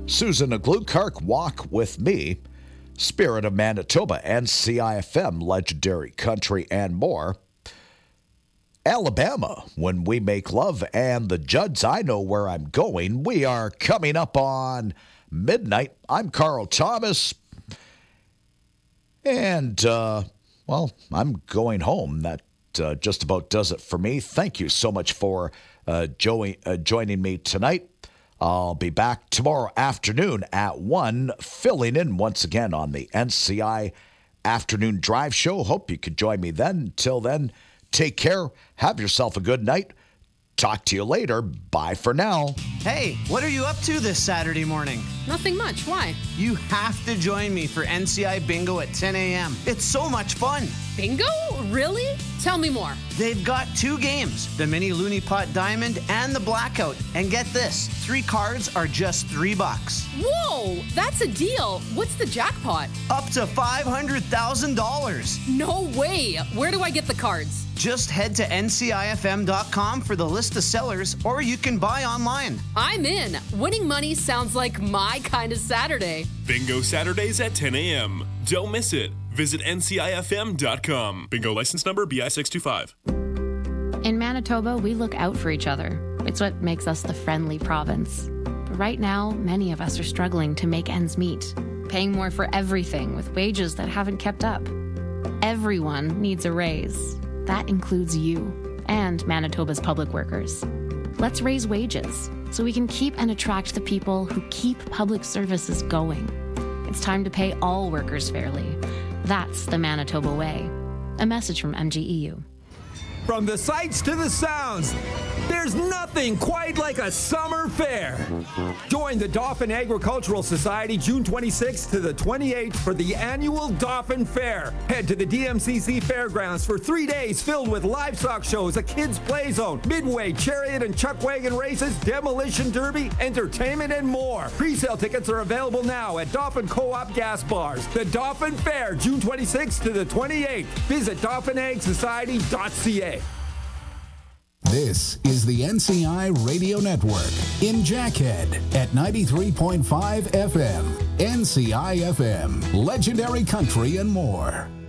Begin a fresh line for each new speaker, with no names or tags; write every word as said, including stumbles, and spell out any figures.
Susan Aglukark, Walk With Me, Spirit of Manitoba, N C I F M, Legendary Country, and more. Alabama, When We Make Love, and The Judds, I Know Where I'm Going. We are coming up on midnight. I'm Carl Thomas. And, uh, well, I'm going home. That uh, just about does it for me. Thank you so much for uh, jo- uh, joining me tonight. I'll be back tomorrow afternoon at one, filling in once again on the N C I Afternoon Drive Show. Hope you could join me then. Until then, take care. Have yourself a good night. Talk to you later. Bye for now.
Hey, what are you up to this Saturday morning?
Nothing much. Why?
You have to join me for N C I Bingo at ten a.m. It's so much fun.
Bingo? Really? Tell me more.
They've got two games, the Mini Looney Pot Diamond and the Blackout. And get this, three cards are just three bucks.
Whoa, that's a deal. What's the jackpot?
Up to five hundred thousand dollars.
No way. Where do I get the cards?
Just head to N C I F M dot com for the list of sellers, or you can buy online.
I'm in. Winning money sounds like my kind of Saturday.
Bingo Saturdays at ten a.m. Don't miss it. Visit N C I F M dot com. Bingo license number B I six two five.
In Manitoba, we look out for each other. It's what makes us the friendly province. But right now, many of us are struggling to make ends meet, paying more for everything with wages that haven't kept up. Everyone needs a raise. That includes you and Manitoba's public workers. Let's raise wages so we can keep and attract the people who keep public services going. It's time to pay all workers fairly. That's the Manitoba way. A message from M G E U.
From the sights to the sounds, there's nothing quite like a summer fair. Join the Dauphin Agricultural Society June twenty-sixth to the twenty-eighth for the annual Dauphin Fair. Head to the D M C C Fairgrounds for three days filled with livestock shows, a kids' play zone, midway, chariot and chuck wagon races, demolition derby, entertainment, and more. Pre-sale tickets are available now at Dauphin Co-op gas bars. The Dauphin Fair, June twenty-sixth to the twenty-eighth. Visit dauphin ag society dot c a.
This is the N C I Radio Network in Jackhead at ninety-three point five F M. N C I F M, Legendary Country and more.